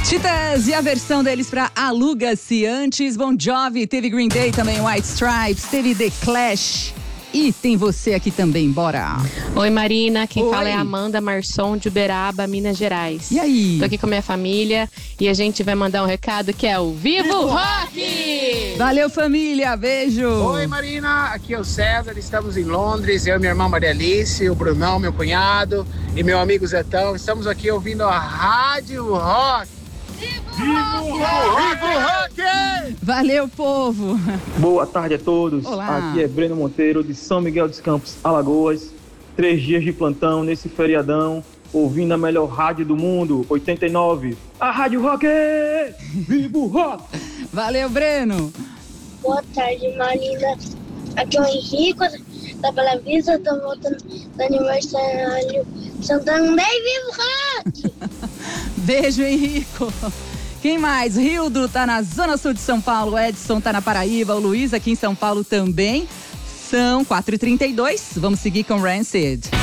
Titãs e a versão deles pra Aluga-se. Antes, Bon Jovi, teve Green Day também, White Stripes, teve The Clash. E tem você aqui também, bora! Oi, Marina, quem Oi. fala é Amanda Marçom de Uberaba, Minas Gerais. E aí? Tô aqui com a minha família e a gente vai mandar um recado que é o Viva o Rock! Valeu, família, beijo! Oi, Marina, aqui é o César, estamos em Londres, eu e minha irmã Maria Alice, o Brunão, meu cunhado e meu amigo Zetão, estamos aqui ouvindo a Rádio Rock. Viva o Rock! Valeu, povo! Boa tarde a todos. Olá. Aqui é Breno Monteiro, de São Miguel dos Campos, Alagoas. 3 dias de plantão nesse feriadão, ouvindo a melhor rádio do mundo, 89. A Rádio Rock! Viva o Rock! Valeu, Breno! Boa tarde, Marina. Aqui é o Henrico, da Bela Vista, tô voltando do aniversário Santana Day, viva o Rock! Beijo, Henrico! Quem mais? Hildo tá na Zona Sul de São Paulo, Edson tá na Paraíba, o Luiz aqui em São Paulo também. São 4h32, vamos seguir com Rancid.